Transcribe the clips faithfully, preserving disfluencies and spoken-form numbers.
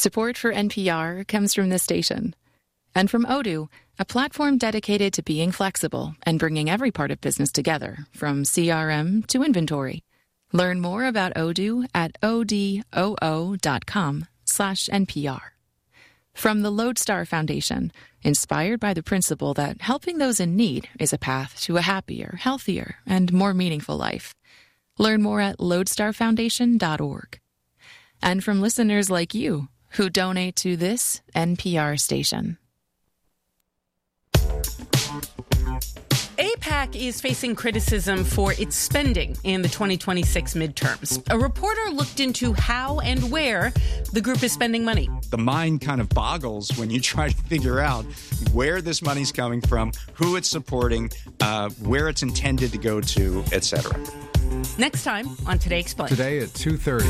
Support for N P R comes from this station. And from Odoo, a platform dedicated to being flexible and bringing every part of business together, from C R M to inventory. Learn more about Odoo at odoo.com slash NPR. From the Lodestar Foundation, inspired by the principle that helping those in need is a path to a happier, healthier, and more meaningful life. Learn more at lodestar foundation dot org. And from listeners like you, who donate to this N P R station. AIPAC is facing criticism for its spending in the twenty twenty-six midterms. A reporter looked into how and where the group is spending money. The mind kind of boggles when you try to figure out where this money's coming from, who it's supporting, uh, where it's intended to go to, et cetera. Next time on Today Explained. Today at two thirty.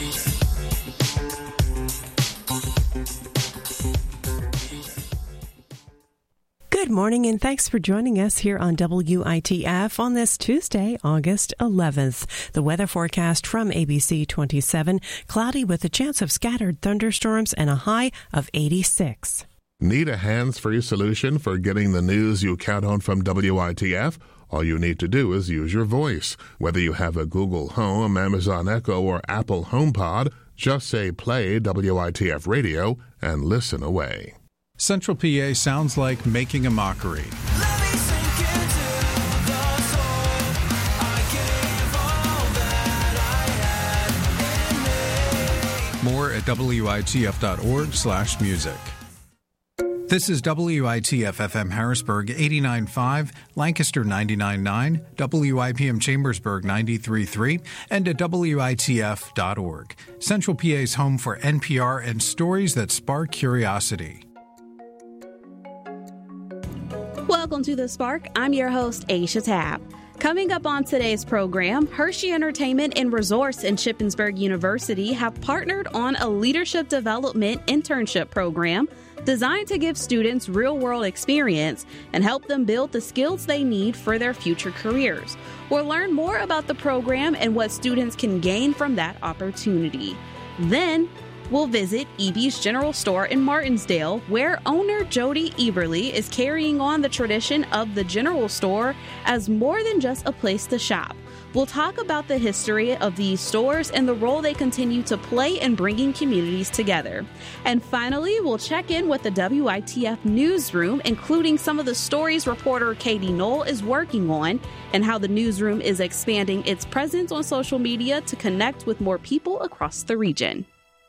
Good morning, and thanks for joining us here on W I T F on this Tuesday, August eleventh. The weather forecast from A B C twenty-seven, cloudy with a chance of scattered thunderstorms and a high of eighty-six. Need a hands-free solution for getting the news you count on from W I T F? All you need to do is use your voice. Whether you have a Google Home, Amazon Echo, or Apple HomePod, just say play W I T F radio and listen away. Central P A sounds like making a mockery. More at W I T F dot org slash music. This is W I T F F M Harrisburg eighty-nine point five, Lancaster ninety-nine point nine, W I P M Chambersburg ninety-three point three, and at W I T F dot org. Central P A's home for N P R and stories that spark curiosity. Welcome to The Spark. I'm your host, Aisha Tabb. Coming up on today's program, Hershey Entertainment and Resorts and Shippensburg University have partnered on a leadership development internship program designed to give students real-world experience and help them build the skills they need for their future careers. We'll learn more about the program and what students can gain from that opportunity. Then, we'll visit E B's General Store in Martinsdale, where owner Jody Eberly is carrying on the tradition of the General Store as more than just a place to shop. We'll talk about the history of these stores and the role they continue to play in bringing communities together. And finally, we'll check in with the W I T F newsroom, including some of the stories reporter Katie Knoll is working on and how the newsroom is expanding its presence on social media to connect with more people across the region.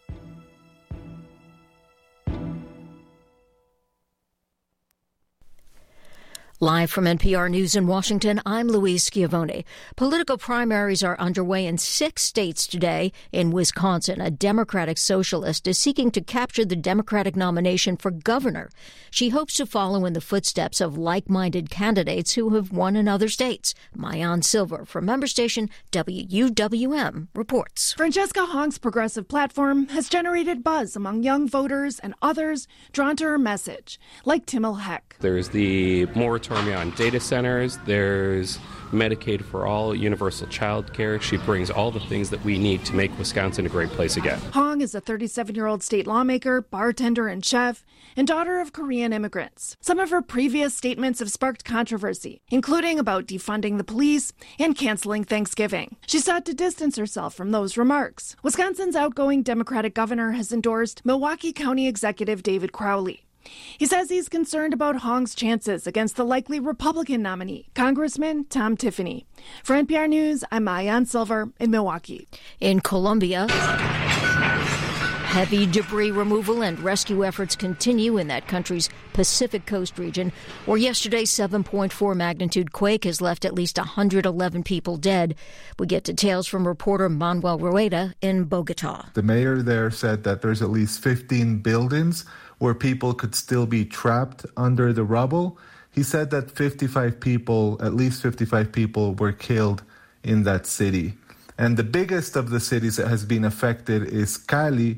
Live from N P R News in Washington, I'm Louise Schiavone. Political primaries are underway in six states today. In Wisconsin, a Democratic socialist is seeking to capture the Democratic nomination for governor. She hopes to follow in the footsteps of like-minded candidates who have won in other states. Maayan Silver from member station W U W M reports. Francesca Hong's progressive platform has generated buzz among young voters and others drawn to her message, like Timmel Heck. There's the moratorium on data centers, there's Medicaid for all, universal child care. She brings all the things that we need to make Wisconsin a great place again. Hong is a thirty-seven-year-old state lawmaker, bartender, and chef, and daughter of Korean immigrants. Some of her previous statements have sparked controversy, including about defunding the police and canceling Thanksgiving. She sought to distance herself from those remarks. Wisconsin's outgoing Democratic governor has endorsed Milwaukee County Executive David Crowley. He says he's concerned about Hong's chances against the likely Republican nominee, Congressman Tom Tiffany. For N P R News, I'm Maayan Silver in Milwaukee. In Colombia, heavy debris removal and rescue efforts continue in that country's Pacific Coast region, where yesterday's seven point four magnitude quake has left at least one hundred eleven people dead. We get details from reporter Manuel Rueda in Bogota. The mayor there said that there's at least fifteen buildings where people could still be trapped under the rubble. He said that fifty-five people, at least fifty-five people, were killed in that city. And the biggest of the cities that has been affected is Cali,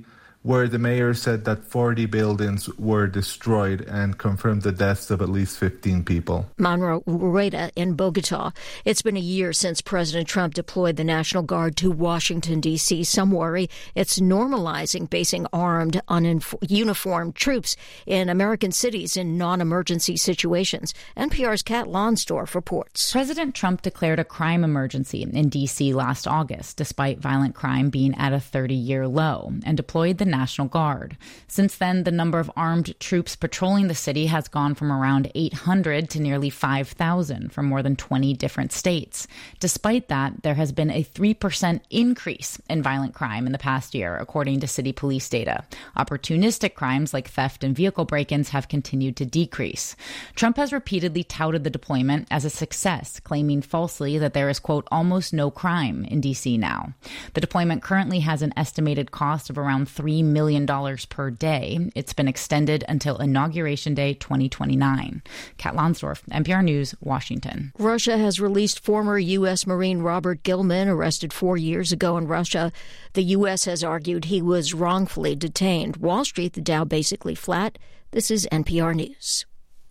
where the mayor said that forty buildings were destroyed and confirmed the deaths of at least fifteen people. Monroe Rueda in Bogota. It's been a year since President Trump deployed the National Guard to Washington, D C Some worry it's normalizing basing armed, uniformed troops in American cities in non-emergency situations. N P R's Kat Lonsdorf reports. President Trump declared a crime emergency in D C last August, despite violent crime being at a thirty-year low, and deployed the National Guard. Since then, the number of armed troops patrolling the city has gone from around eight hundred to nearly five thousand from more than twenty different states. Despite that, there has been a three percent increase in violent crime in the past year, according to city police data. Opportunistic crimes like theft and vehicle break-ins have continued to decrease. Trump has repeatedly touted the deployment as a success, claiming falsely that there is, quote, almost no crime in D C now. The deployment currently has an estimated cost of around three million dollars per day. It's been extended until Inauguration Day twenty twenty-nine. Kat Lonsdorf, N P R News, Washington. Russia has released former U S Marine Robert Gilman, arrested four years ago in Russia. The U S has argued he was wrongfully detained. Wall Street, the Dow basically flat. This is N P R News.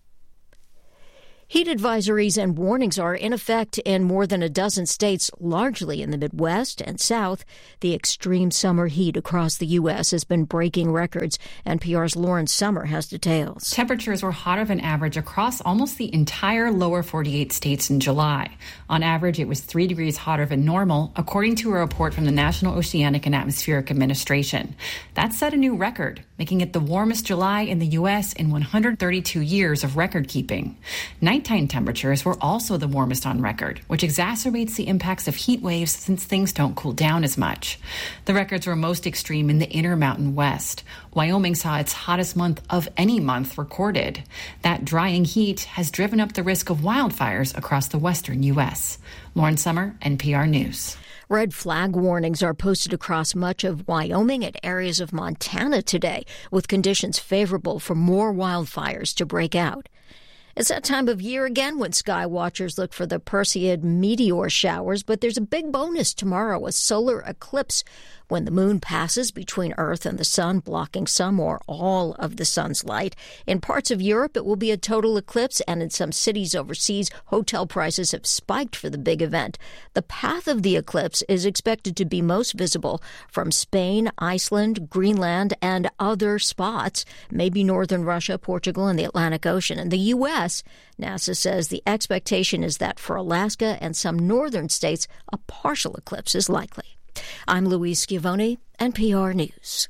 Heat advisories and warnings are in effect in more than a dozen states, largely in the Midwest and South. The extreme summer heat across the U S has been breaking records. N P R's Lauren Summer has details. Temperatures were hotter than average across almost the entire lower forty-eight states in July. On average, it was three degrees hotter than normal, according to a report from the National Oceanic and Atmospheric Administration. That set a new record, making it the warmest July in the U S in one hundred thirty-two years of record keeping. Nighttime temperatures were also the warmest on record, which exacerbates the impacts of heat waves since things don't cool down as much. The records were most extreme in the Intermountain West. Wyoming saw its hottest month of any month recorded. That drying heat has driven up the risk of wildfires across the western U S. Lauren Summer, N P R News. Red flag warnings are posted across much of Wyoming and areas of Montana today, with conditions favorable for more wildfires to break out. It's that time of year again when sky watchers look for the Perseid meteor showers, but there's a big bonus tomorrow, a solar eclipse when the moon passes between Earth and the sun, blocking some or all of the sun's light. In parts of Europe, it will be a total eclipse, and in some cities overseas, hotel prices have spiked for the big event. The path of the eclipse is expected to be most visible from Spain, Iceland, Greenland, and other spots, maybe northern Russia, Portugal, and the Atlantic Ocean. In the U S, NASA says the expectation is that for Alaska and some northern states, a partial eclipse is likely. I'm Louise Schiavone, N P R News.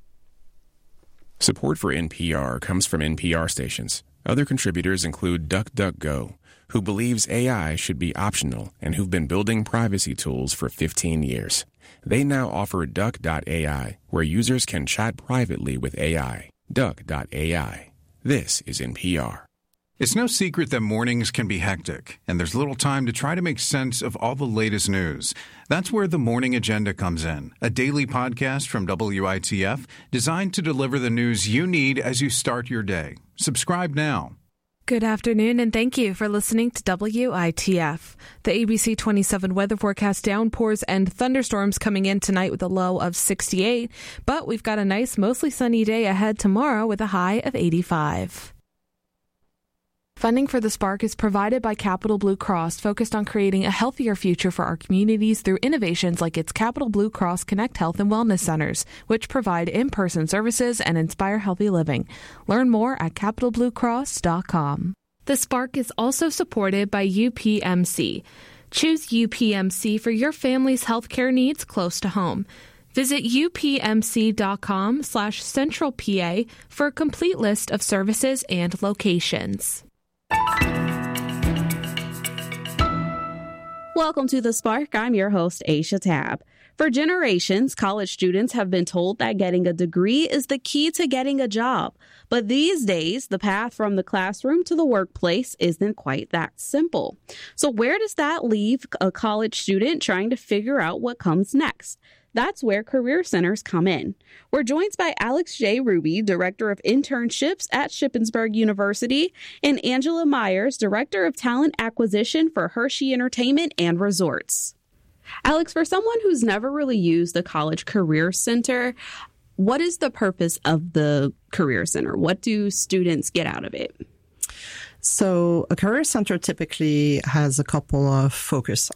Support for N P R comes from N P R stations. Other contributors include DuckDuckGo, who believes A I should be optional and who've been building privacy tools for fifteen years. They now offer Duck dot A I, where users can chat privately with A I. Duck dot A I. This is N P R. It's no secret that mornings can be hectic, and there's little time to try to make sense of all the latest news. That's where the Morning Agenda comes in, a daily podcast from W I T F designed to deliver the news you need as you start your day. Subscribe now. Good afternoon, and thank you for listening to W I T F. The A B C twenty-seven weather forecast: downpours and thunderstorms coming in tonight with a low of sixty-eight, but we've got a nice, mostly sunny day ahead tomorrow with a high of eighty-five. Funding for the Spark is provided by Capital Blue Cross, focused on creating a healthier future for our communities through innovations like its Capital Blue Cross Connect Health and Wellness Centers, which provide in-person services and inspire healthy living. Learn more at capital blue cross dot com. The Spark is also supported by U P M C. Choose U P M C for your family's healthcare needs close to home. Visit upmc.com slash central PA for a complete list of services and locations. Welcome to The Spark. I'm your host, Aisha Tab. For generations, college students have been told that getting a degree is the key to getting a job. But these days, the path from the classroom to the workplace isn't quite that simple. So where does that leave a college student trying to figure out what comes next? That's where Career Centers come in. We're joined by Alex J. Ruby, Director of Internships at Shippensburg University, and Angela Myers, Director of Talent Acquisition for Hershey Entertainment and Resorts. Alex, for someone who's never really used the College Career Center, what is the purpose of the Career Center? What do students get out of it? So a Career Center typically has a couple of focus.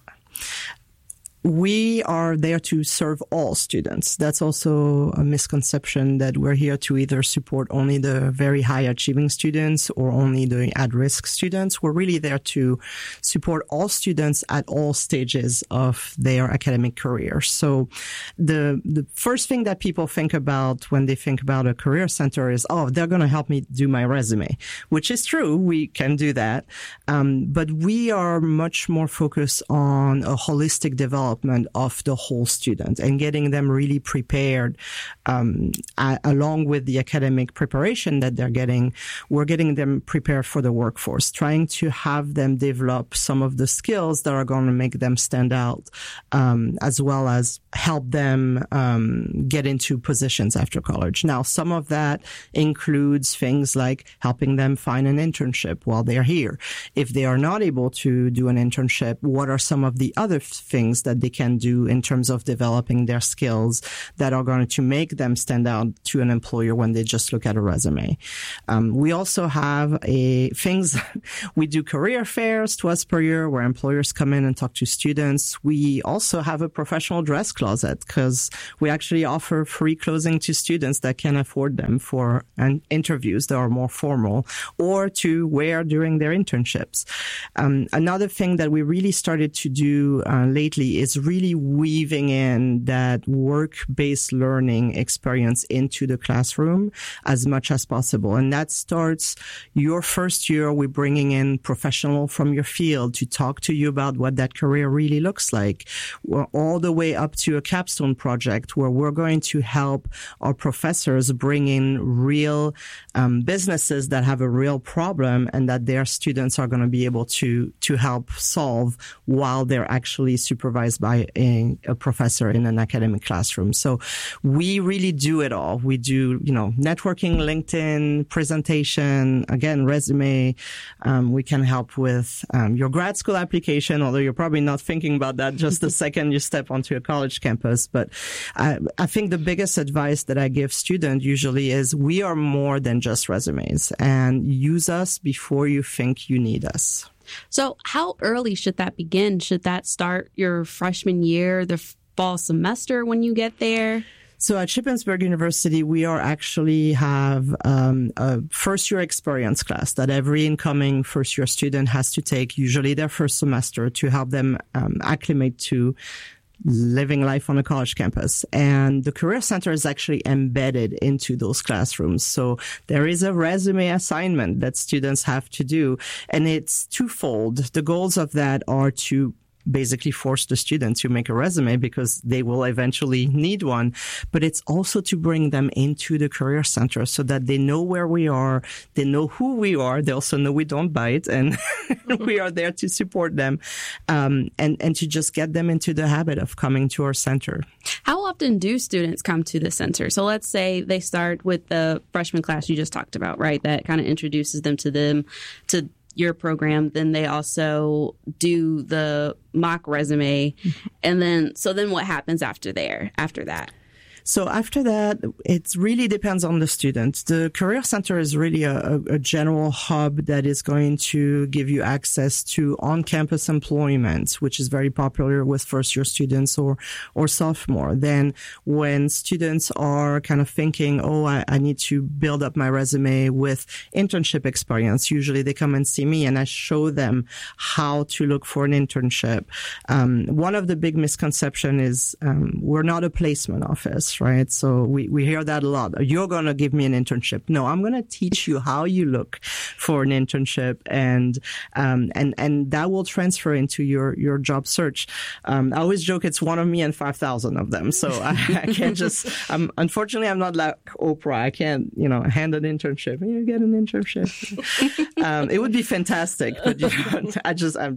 We are there to serve all students. That's also a misconception that we're here to either support only the very high achieving students or only the at-risk students. We're really there to support all students at all stages of their academic career. So the the first thing that people think about when they think about a career center is, oh, they're going to help me do my resume, which is true. We can do that. Um, but we are much more focused on a holistic development of the whole student and getting them really prepared um, a- along with the academic preparation that they're getting. We're getting them prepared for the workforce, trying to have them develop some of the skills that are going to make them stand out, um, as well as help them um, get into positions after college. Now, some of that includes things like helping them find an internship while they're here. If they are not able to do an internship, what are some of the other things that they can do in terms of developing their skills that are going to make them stand out to an employer when they just look at a resume. Um, we also have a things, we do career fairs twice per year where employers come in and talk to students. We also have a professional dress closet because we actually offer free clothing to students that can afford them for an interviews that are more formal or to wear during their internships. Um, another thing that we really started to do uh, lately is really weaving in that work-based learning experience into the classroom as much as possible. And that starts your first year with bringing in professional from your field to talk to you about what that career really looks like, all the way up to a capstone project where we're going to help our professors bring in real um, businesses that have a real problem and that their students are going to be able to, to help solve while they're actually supervised by a, a professor in an academic classroom. So we really do it all. We do, you know, networking, LinkedIn, presentation, again, resume. Um, we can help with um, your grad school application, although you're probably not thinking about that just the second you step onto a college campus. But I, I think the biggest advice that I give students usually is we are more than just resumes, and use us before you think you need us. So how early should that begin? Should that start your freshman year, the fall semester when you get there? So at Shippensburg University, we are actually have um, a first-year experience class that every incoming first-year student has to take, usually their first semester, to help them um, acclimate to living life on a college campus. And the Career Center is actually embedded into those classrooms. So there is a resume assignment that students have to do, and it's twofold. The goals of that are to basically force the students to make a resume because they will eventually need one. But it's also to bring them into the Career Center so that they know where we are, they know who we are, they also know we don't bite, and we are there to support them, um, and, and to just get them into the habit of coming to our center. How often do students come to the center? So let's say they start with the freshman class you just talked about, right? That kind of introduces them to them, to your program. Then they also do the mock resume. And then, so then what happens after there, after that? So after that, it really depends on the student. The Career Center is really a, a general hub that is going to give you access to on-campus employment, which is very popular with first-year students or, or sophomore. Then when students are kind of thinking, oh, I, I need to build up my resume with internship experience, usually they come and see me and I show them how to look for an internship. Um, one of the big misconceptions is um, we're not a placement office. Right? So we, we hear that a lot. You're going to give me an internship. No, I'm going to teach you how you look for an internship, and um, and and that will transfer into your, your job search. Um, I always joke it's one of me and five thousand of them. So I, I can't just, I'm, unfortunately, I'm not like Oprah. I can't, you know, hand an internship. You get an internship. um, it would be fantastic, but you know, I just, I'm,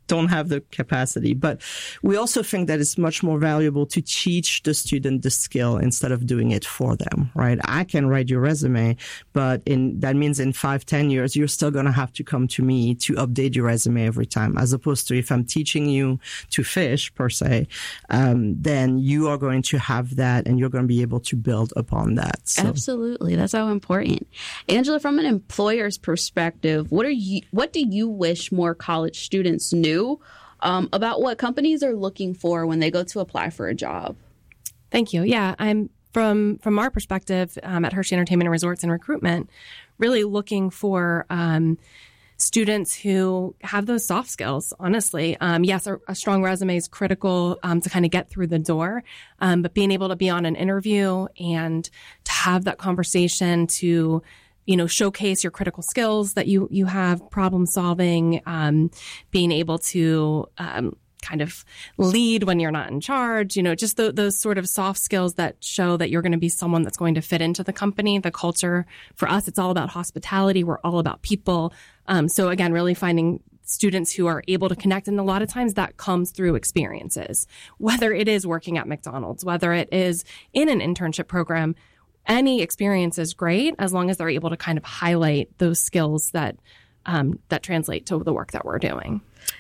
don't have the capacity. But we also think that it's much more valuable to teach the student the skill instead of doing it for them, right? I can write your resume, but in that means in five, ten years, you're still going to have to come to me to update your resume every time, as opposed to if I'm teaching you to fish, per se, um, then you are going to have that and you're going to be able to build upon that. So. Absolutely. That's so important. Angela, from an employer's perspective, what are you, what do you wish more college students knew Um, about what companies are looking for when they go to apply for a job? Thank you. Yeah, I'm from from our perspective um, at Hershey Entertainment and Resorts and Recruitment, really looking for um, students who have those soft skills. Honestly, um, yes, a, a strong resume is critical um, to kind of get through the door, um, but being able to be on an interview and to have that conversation to you know, showcase your critical skills that you, you have, problem solving, um, being able to, um, kind of lead when you're not in charge, you know, just the, those sort of soft skills that show that you're going to be someone that's going to fit into the company, the culture. For us, it's all about hospitality. We're all about people. Um, so again, really finding students who are able to connect. And a lot of times that comes through experiences, whether it is working at McDonald's, whether it is in an internship program. Any experience is great as long as they're able to kind of highlight those skills that um, that translate to the work that we're doing.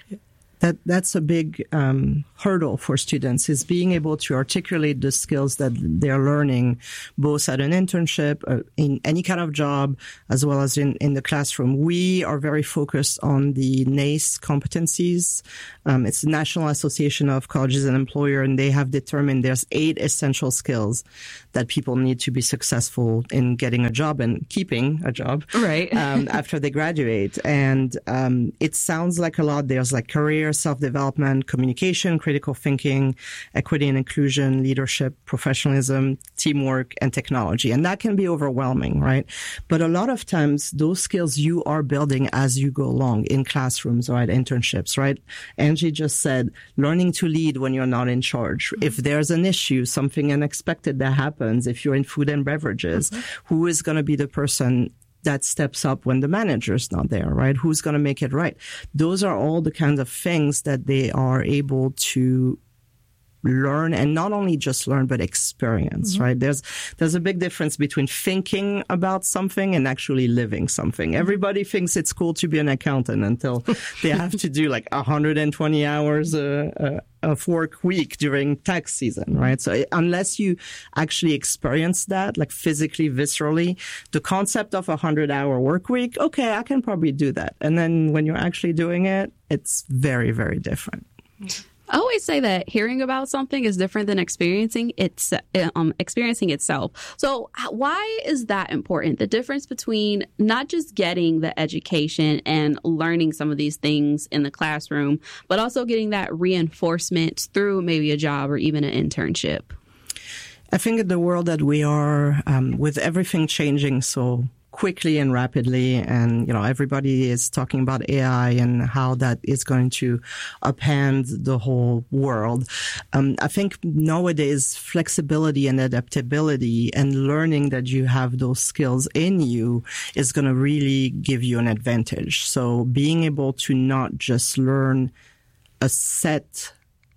That that's a big um, hurdle for students, is being able to articulate the skills that they're learning, both at an internship, uh, in any kind of job, as well as in, in the classroom. We are very focused on the N A C E competencies. Um, it's the National Association of Colleges and Employers, and they have determined there's eight essential skills that people need to be successful in getting a job and keeping a job right. um, after they graduate. And um, it sounds like a lot. There's like career, self-development, communication, critical thinking, equity and inclusion, leadership, professionalism, teamwork, and technology. And that can be overwhelming, right? But a lot of times, those skills you are building as you go along in classrooms or at internships, right? Angie just said, learning to lead when you're not in charge. Mm-hmm. If there's an issue, something unexpected that happens, if you're in food and beverages, mm-hmm. who is going to be the person that steps up when the manager's not there, right? Who's going to make it right? Those are all the kinds of things that they are able to learn, and not only just learn, but experience, mm-hmm. right? There's, there's a big difference between thinking about something and actually living something. Mm-hmm. Everybody thinks it's cool to be an accountant until they have to do like one hundred twenty hours a, a, of work week during tax season, right? So unless you actually experience that, like physically, viscerally, the concept of a hundred hour work week, okay, I can probably do that. And then when you're actually doing it, it's very, very different. Mm-hmm. I always say that hearing about something is different than experiencing it's um, experiencing itself. So why is that important? The difference between not just getting the education and learning some of these things in the classroom, but also getting that reinforcement through maybe a job or even an internship. I think in the world that we are, um, with everything changing so quickly and rapidly, and you know everybody is talking about A I and how that is going to upend the whole world. Um, I think nowadays flexibility and adaptability and learning that you have those skills in you is going to really give you an advantage. So being able to not just learn a set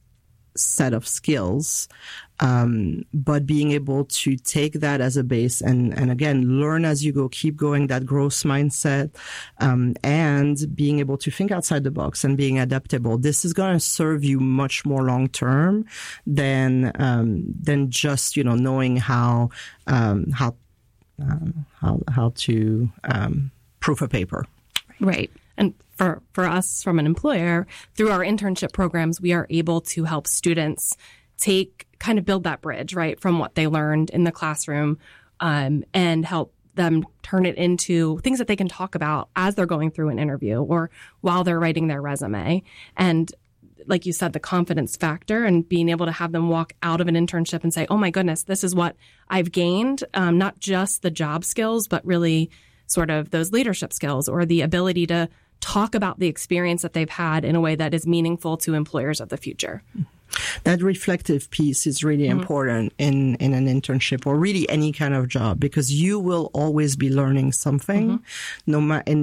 set of skills, um, but being able to take that as a base and, and again, learn as you go, keep going, that growth mindset, um, and being able to think outside the box and being adaptable. This is going to serve you much more long term than, um, than just, you know, knowing how, um, how, um, how, how to, um, proof a paper. Right. And for, for us from an employer, through our internship programs, we are able to help students take, kind of build that bridge, right, from what they learned in the classroom, um, and help them turn it into things that they can talk about as they're going through an interview or while they're writing their resume. And like you said, the confidence factor and being able to have them walk out of an internship and say, oh my goodness, this is what I've gained, um, not just the job skills, but really sort of those leadership skills or the ability to talk about the experience that they've had in a way that is meaningful to employers of the future. That reflective piece is really mm-hmm. important in, in an internship or really any kind of job, because you will always be learning something. Mm-hmm. No matter, and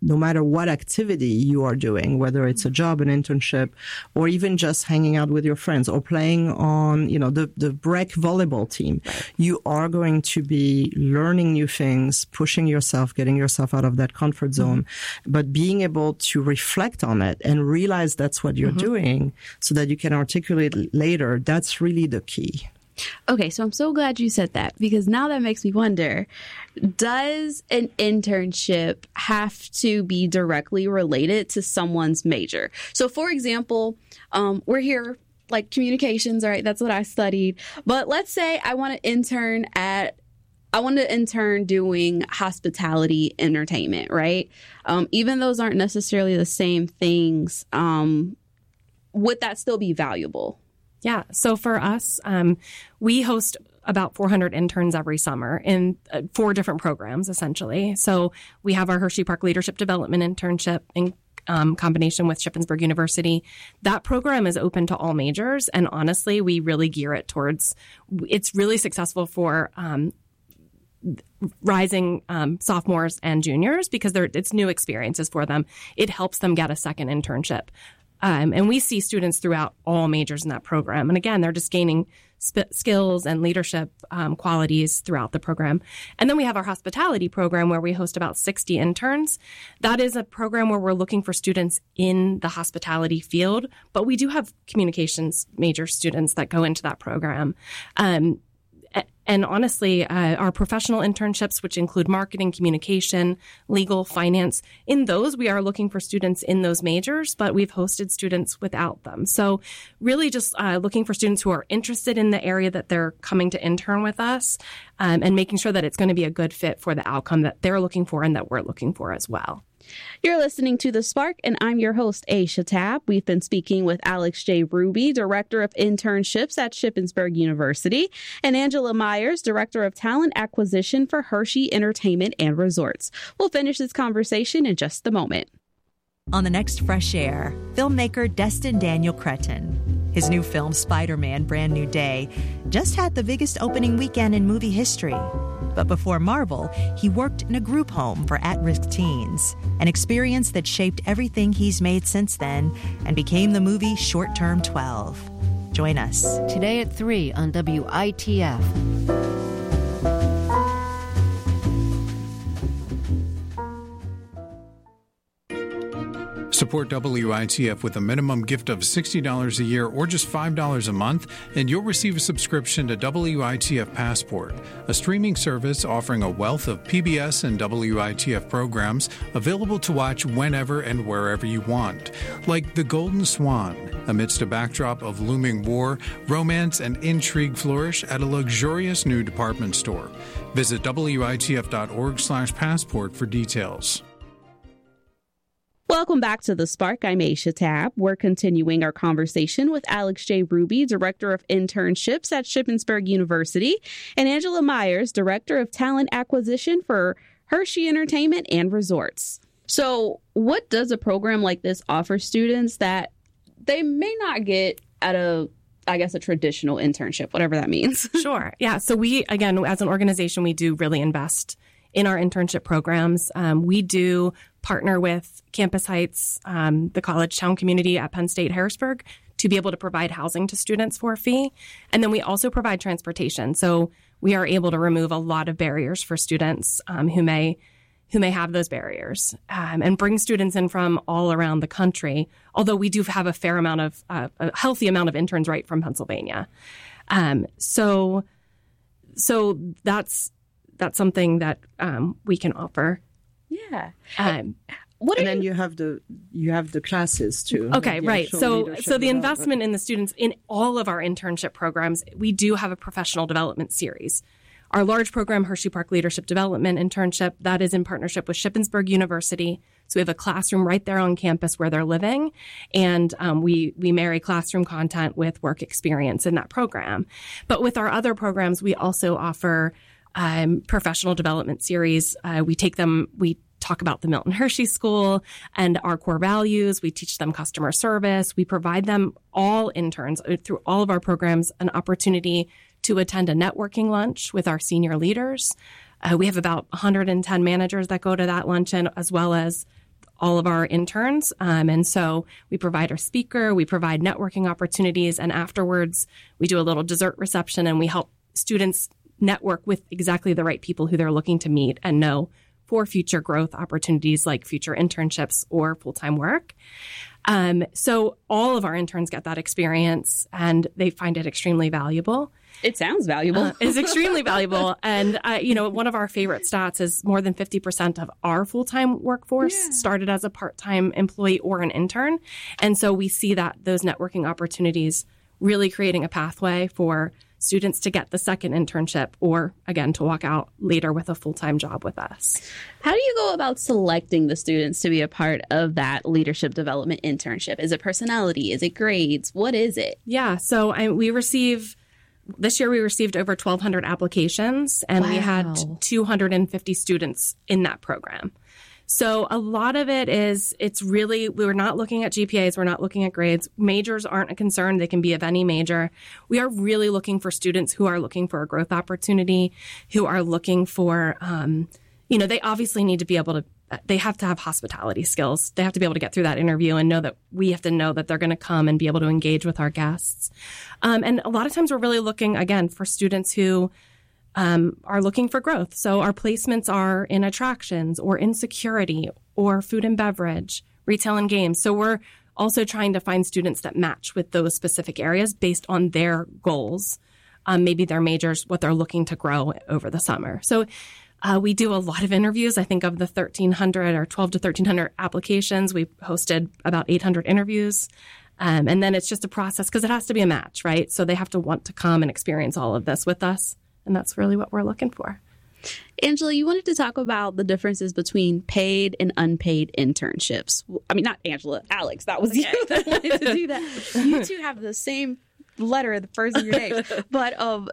no matter what activity you are doing, whether it's a job, an internship, or even just hanging out with your friends or playing on, you know, the, the rec volleyball team, you are going to be learning new things, pushing yourself, getting yourself out of that comfort zone, mm-hmm. but being able to reflect on it and realize that's what you're mm-hmm. doing so that you can articulate later. That's really the key. Okay, so I'm so glad you said that, because now that makes me wonder, does an internship have to be directly related to someone's major? So, for example, um, we're here, like communications, right? That's what I studied. But let's say I want to intern at, I want to intern doing hospitality entertainment, right? Um, even those aren't necessarily the same things. Um, would that still be valuable? Yeah. So for us, um, we host about four hundred interns every summer in uh, four different programs, essentially. So we have our Hershey Park Leadership Development Internship in um, combination with Shippensburg University. That program is open to all majors. And honestly, we really gear it towards, it's really successful for um, rising um, sophomores and juniors because they're, it's new experiences for them. It helps them get a second internship. Um, and we see students throughout all majors in that program. And again, they're just gaining sp- skills and leadership um, qualities throughout the program. And then we have our hospitality program where we host about sixty interns. That is a program where we're looking for students in the hospitality field, but we do have communications major students that go into that program. Um, And honestly, uh, our professional internships, which include marketing, communication, legal, finance, in those, we are looking for students in those majors, but we've hosted students without them. So really just uh, looking for students who are interested in the area that they're coming to intern with us um, and making sure that it's going to be a good fit for the outcome that they're looking for and that we're looking for as well. You're listening to The Spark, and I'm your host, Aisha Tab. We've been speaking with Alex J. Ruby, Director of Internships at Shippensburg University, and Angela Myers, Director of Talent Acquisition for Hershey Entertainment and Resorts. We'll finish this conversation in just a moment. On the next Fresh Air, filmmaker Destin Daniel Cretton. His new film, Spider-Man: Brand New Day, just had the biggest opening weekend in movie history. But before Marvel, he worked in a group home for at-risk teens, an experience that shaped everything he's made since then and became the movie Short Term twelve. Join us today at three on W I T F. Support W I T F with a minimum gift of sixty dollars a year or just five dollars a month, and you'll receive a subscription to W I T F Passport, a streaming service offering a wealth of P B S and W I T F programs available to watch whenever and wherever you want, like The Golden Swan, amidst a backdrop of looming war, romance, and intrigue flourish at a luxurious new department store. Visit W I T F dot org slash passport for details. Welcome back to The Spark. I'm Aisha Tab. We're continuing our conversation with Alex J. Ruby, Director of Internships at Shippensburg University, and Angela Myers, Director of Talent Acquisition for Hershey Entertainment and Resorts. So what does a program like this offer students that they may not get at a, I guess, a traditional internship, whatever that means? Sure. Yeah. So we, again, as an organization, we do really invest in our internship programs. Um, we do partner with Campus Heights, um, the college town community at Penn State Harrisburg, to be able to provide housing to students for a fee. And then we also provide transportation. So we are able to remove a lot of barriers for students um, who may who may have those barriers um, and bring students in from all around the country, although we do have a fair amount of, uh, a healthy amount of interns right from Pennsylvania. Um, so, so that's That's something that um, we can offer. Yeah. Um, what and then you, you have the you have the classes too. Okay, right. So so the investment in the students in all of our internship programs, we do have a professional development series. Our large program, Hershey Park Leadership Development Internship, that is in partnership with Shippensburg University. So we have a classroom right there on campus where they're living, and um, we we marry classroom content with work experience in that program. But with our other programs, we also offer Um, professional development series. Uh, we take them, we talk about the Milton Hershey School and our core values. We teach them customer service. We provide them, all interns through all of our programs, an opportunity to attend a networking lunch with our senior leaders. Uh, we have about one hundred ten managers that go to that luncheon, as well as all of our interns. Um, and so we provide our speaker, we provide networking opportunities, and afterwards we do a little dessert reception and we help students network with exactly the right people who they're looking to meet and know for future growth opportunities like future internships or full-time work. Um, so all of our interns get that experience and they find it extremely valuable. It sounds valuable. Uh, it's extremely valuable. And, uh, you know, one of our favorite stats is more than fifty percent of our full-time workforce yeah. started as a part-time employee or an intern. And so we see that those networking opportunities really creating a pathway for students to get the second internship or, again, to walk out later with a full-time job with us. How do you go about selecting the students to be a part of that leadership development internship? Is it personality? Is it grades? What is it? Yeah, so I, we receive... This year we received over twelve hundred applications and wow. we had two hundred fifty students in that program. So a lot of it is, it's really, we're not looking at G P As, we're not looking at grades. Majors aren't a concern. They can be of any major. We are really looking for students who are looking for a growth opportunity, who are looking for, um, you know, they obviously need to be able to, they have to have hospitality skills. They have to be able to get through that interview and know that we have to know that they're going to come and be able to engage with our guests. Um, and a lot of times we're really looking, again, for students who um, are looking for growth. So our placements are in attractions or in security or food and beverage, retail and games. So we're also trying to find students that match with those specific areas based on their goals, um, maybe their majors, what they're looking to grow over the summer. So Uh, we do a lot of interviews. I think of the thirteen hundred or twelve to thirteen hundred applications, we hosted about eight hundred interviews. Um, and then it's just a process because it has to be a match, right? So they have to want to come and experience all of this with us. And that's really what we're looking for. Angela, you wanted to talk about the differences between paid and unpaid internships. I mean, not Angela, Alex, that was okay. you that wanted to do that. You two have the same letter at the first of your name. But um,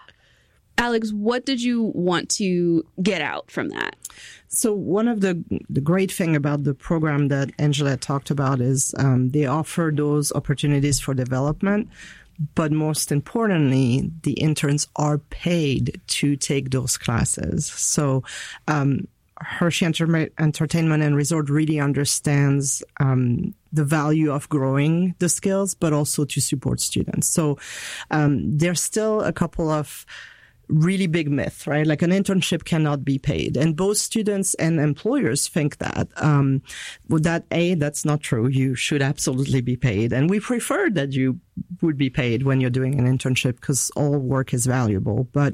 Alex, what did you want to get out from that? So one of the the great thing about the program that Angela talked about is um, they offer those opportunities for development. But most importantly, the interns are paid to take those classes. So um, Hershey Enter- Entertainment and Resort really understands um, the value of growing the skills, but also to support students. So um, there's still a couple of really big myth, right? Like an internship cannot be paid. And both students and employers think that. Um, with that, A, that's not true. You should absolutely be paid. And we prefer that you would be paid when you're doing an internship because all work is valuable. But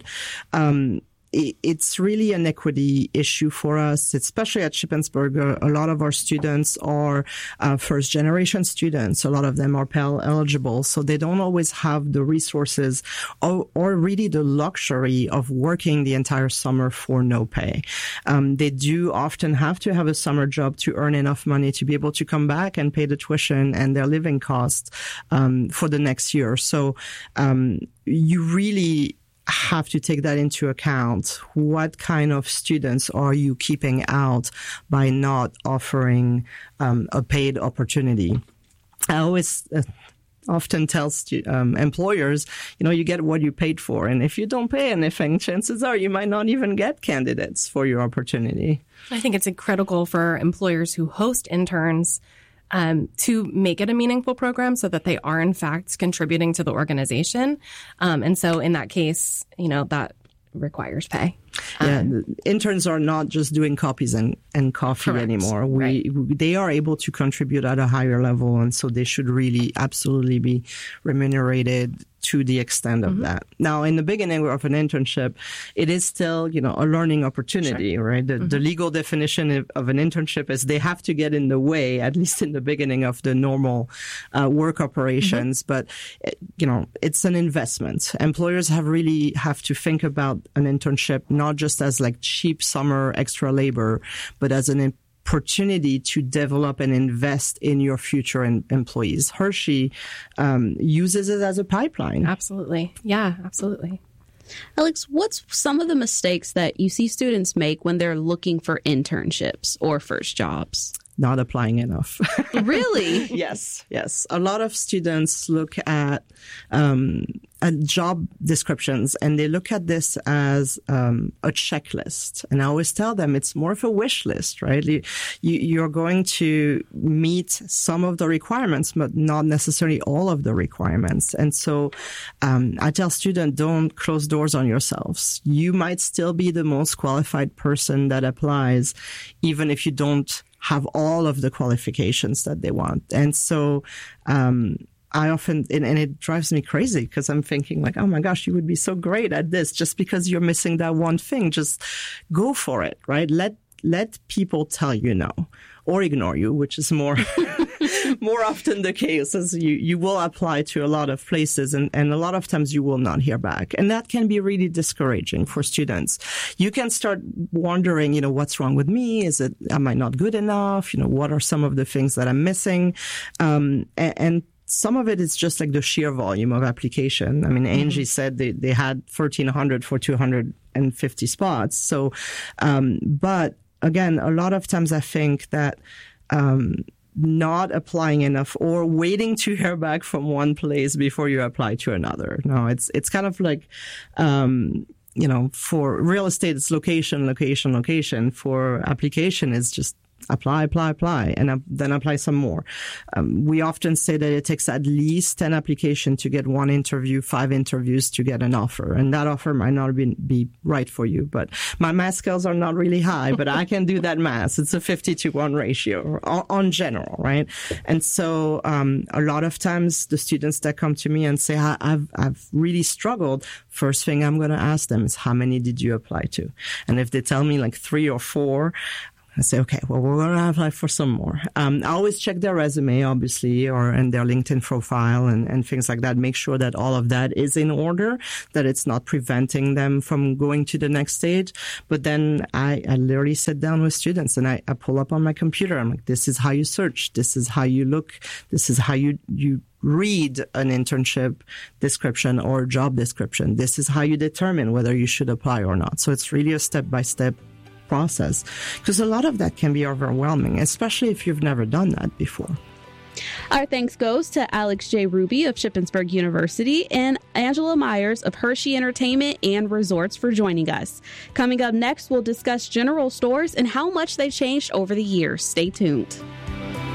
um, it, it's really an equity issue for us, especially at Shippensburg. A, a lot of our students are uh, first-generation students. A lot of them are Pell eligible, so they don't always have the resources or, or really the luxury of working the entire summer for no pay. Um, they do often have to have a summer job to earn enough money to be able to come back and pay the tuition and their living costs um, for the next year. So um, you really have to take that into account. What kind of students are you keeping out by not offering um, a paid opportunity? I always uh, often tell stu- um, employers, you know, you get what you paid for. And if you don't pay anything, chances are you might not even get candidates for your opportunity. I think it's critical for employers who host interns Um, to make it a meaningful program so that they are, in fact, contributing to the organization. Um, and so in that case, you know, that requires pay. Yeah, um, interns are not just doing copies and, and coffee correct. anymore. We, right. we They are able to contribute at a higher level, and so they should really absolutely be remunerated to the extent of mm-hmm. that. Now, in the beginning of an internship, it is still, you know, a learning opportunity, sure. right? The, mm-hmm. the legal definition of, of an internship is they have to get in the way, at least in the beginning of the normal uh, work operations. Mm-hmm. But, you know, it's an investment. Employers have really have to think about an internship not just as like cheap summer extra labor, but as an opportunity to develop and invest in your future in, employees. Hershey um, uses it as a pipeline. Absolutely. Yeah, absolutely. Alex, what's some of the mistakes that you see students make when they're looking for internships or first jobs? not applying enough. Really? Yes, yes. A lot of students look at um, at job descriptions and they look at this as um, a checklist. And I always tell them it's more of a wish list, right? You, you, you're going to meet some of the requirements, but not necessarily all of the requirements. And so um, I tell students, don't close doors on yourselves. You might still be the most qualified person that applies, even if you don't have all of the qualifications that they want. And so, um, I often, and, and it drives me crazy because I'm thinking like, oh my gosh, you would be so great at this just because you're missing that one thing. Just go for it, right? Let, let people tell you no or ignore you, which is more, more often the case, as you, you will apply to a lot of places and, and a lot of times you will not hear back. And that can be really discouraging for students. You can start wondering, you know, what's wrong with me? Is it, am I not good enough? You know, what are some of the things that I'm missing? Um, and, and some of it is just like the sheer volume of application. I mean, Angie mm-hmm. said they, they had thirteen hundred for two hundred fifty spots. So, um, but again, a lot of times I think that, um, not applying enough or waiting to hear back from one place before you apply to another. No, it's, it's kind of like, um, you know, for real estate, it's location, location, location. For application, it's just apply, apply, apply, and uh, then apply some more. Um, we often say that it takes at least ten applications to get one interview, five interviews to get an offer. And that offer might not be, be right for you. But my math skills are not really high, but I can do that math. It's a fifty to one ratio on, on general, right? And so um, a lot of times the students that come to me and say, I, I've, I've really struggled, first thing I'm going to ask them is, how many did you apply to? And if they tell me like three or four, I say, okay, well, we're going to apply for some more. Um, I always check their resume, obviously, or and their LinkedIn profile and, and things like that. Make sure that all of that is in order, that it's not preventing them from going to the next stage. But then I, I literally sit down with students and I, I pull up on my computer. I'm like, this is how you search. This is how you look. This is how you, you read an internship description or job description. This is how you determine whether you should apply or not. So it's really a step-by-step process, because a lot of that can be overwhelming, especially if you've never done that before. Our thanks goes to Alex J. Ruby of Shippensburg University and Angela Myers of Hershey Entertainment and Resorts for joining us. Coming up next, we'll discuss general stores and how much they've changed over the years. Stay tuned.